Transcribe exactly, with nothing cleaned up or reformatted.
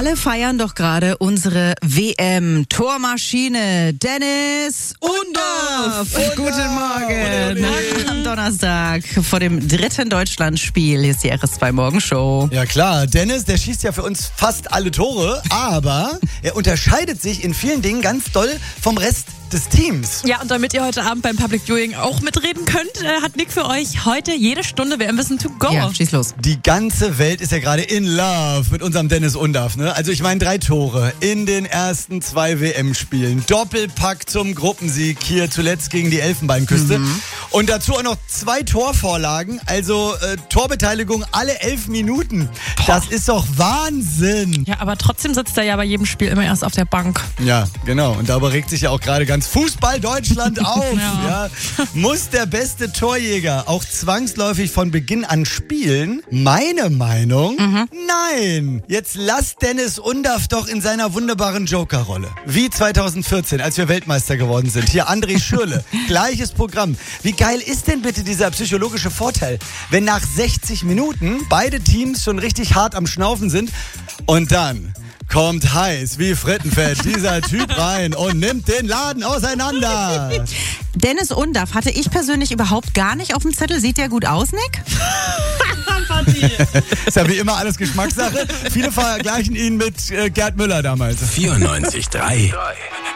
alle feiern doch gerade unsere W M-Tormaschine. Dennis Undorf. Guten Morgen. Am Donnerstag vor dem dritten Deutschlandspiel. Hier ist die R S zwei Morgenshow. Ja klar, Dennis, der schießt ja für uns fast alle Tore, aber er unterscheidet sich in vielen Dingen ganz doll vom Rest des Teams. Ja, und damit ihr heute Abend beim Public Viewing auch mitreden könnt, äh, hat Nick für euch heute jede Stunde W M Wissen to go. Ja, schieß los. Die ganze Welt ist ja gerade in love mit unserem Dennis Undorf, ne? Also ich meine, drei Tore in den ersten zwei W M-Spielen. Doppelpack zum Gruppensieg hier zuletzt gegen die Elfenbeinküste. Mhm. Und dazu auch noch zwei Torvorlagen, also äh, Torbeteiligung alle elf Minuten. Boah. Das ist doch Wahnsinn. Ja, aber trotzdem sitzt er ja bei jedem Spiel immer erst auf der Bank. Ja, genau. Und darüber regt sich ja auch gerade ganz Fußball Deutschland auf. Ja. Ja. Muss der beste Torjäger auch zwangsläufig von Beginn an spielen? Meine Meinung? Mhm. Nein. Jetzt lass Dennis Undorf doch in seiner wunderbaren Joker-Rolle. Wie zwanzig vierzehn, als wir Weltmeister geworden sind. Hier André Schürrle. Gleiches Programm. Wie geil ist denn bitte dieser psychologische Vorteil, wenn nach sechzig Minuten beide Teams schon richtig hart am Schnaufen sind und dann kommt heiß wie Frittenfett dieser Typ rein und nimmt den Laden auseinander. Dennis Undorf hatte ich persönlich überhaupt gar nicht auf dem Zettel. Sieht der gut aus, Nick? Ist ja wie immer alles Geschmackssache. Viele vergleichen ihn mit äh, Gerd Müller damals. vierundneunzig Komma drei